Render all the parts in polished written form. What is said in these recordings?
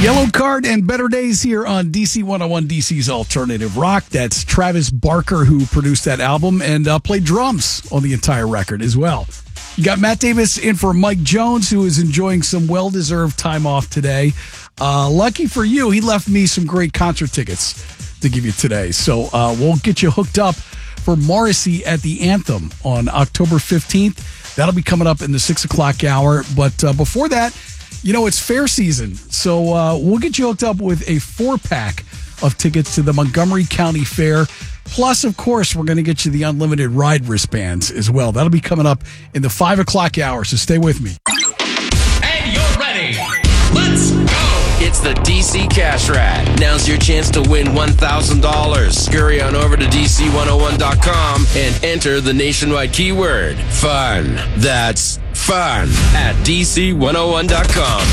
Yellow Card and Better Days here on DC 101, DC's Alternative Rock. That's Travis Barker, who produced that album and played drums on the entire record as well. You got Matt Davis in for Mike Jones, who is enjoying some well-deserved time off today. Lucky for you, he left me some great concert tickets to give you today. So we'll get you hooked up for Morrissey at the Anthem on October 15th. That'll be coming up in the 6 o'clock hour. But before that, you know, it's fair season, so we'll get you hooked up with a 4-pack of tickets to the Montgomery County Fair. Plus, of course, we're going to get you the unlimited ride wristbands as well. That'll be coming up in the 5 o'clock hour, so stay with me. And you're ready. Let's go. It's the DC Cash Rat. Now's your chance to win $1,000. Scurry on over to DC101.com and enter the nationwide keyword, FUN. That's FUN at DC101.com.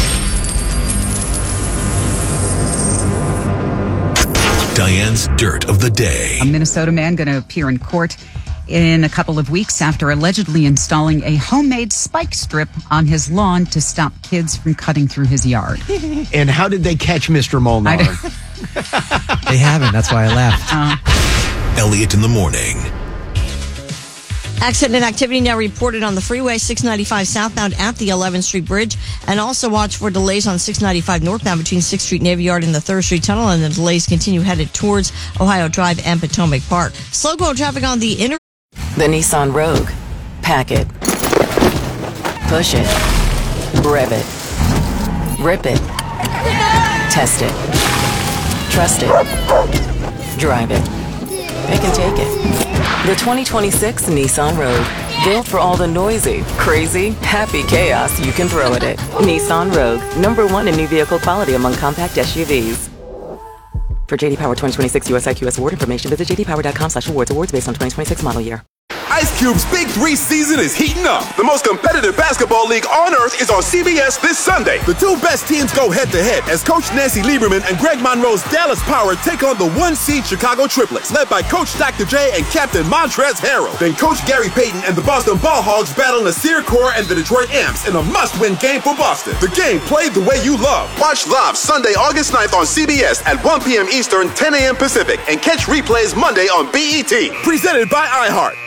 Diane's Dirt of the Day. A Minnesota man going to appear in court in a couple of weeks after allegedly installing a homemade spike strip on his lawn to stop kids from cutting through his yard. And how did they catch Mr. Molnar? They haven't. That's why I left. Elliot in the morning. Accident activity now reported on the freeway 695 southbound at the 11th Street Bridge, and also watch for delays on 695 northbound between 6th Street Navy Yard and the 3rd Street Tunnel, and the delays continue headed towards Ohio Drive and Potomac Park. Slow-going traffic on the inner. The Nissan Rogue. Pack it. Push it. Rev it. Rip it. Test it. Trust it. Drive it. They can take it. The 2026 Nissan Rogue. Built for all the noisy, crazy, happy chaos you can throw at it. Nissan Rogue. #1 in new vehicle quality among compact SUVs. For JD Power 2026 USIQS award information, visit jdpower.com/awards. Awards based on 2026 model year. Ice Cube's Big 3 season is heating up. The most competitive basketball league on earth is on CBS this Sunday. The two best teams go head-to-head as Coach Nancy Lieberman and Greg Monroe's Dallas Power take on the 1-seed Chicago Triplets, led by Coach Dr. J and Captain Montrezl Harrell. Then Coach Gary Payton and the Boston Ball Hogs battle Nasir Kaur and the Detroit Amps in a must-win game for Boston. The game played the way you love. Watch live Sunday, August 9th on CBS at 1 p.m. Eastern, 10 a.m. Pacific, and catch replays Monday on BET. Presented by iHeart.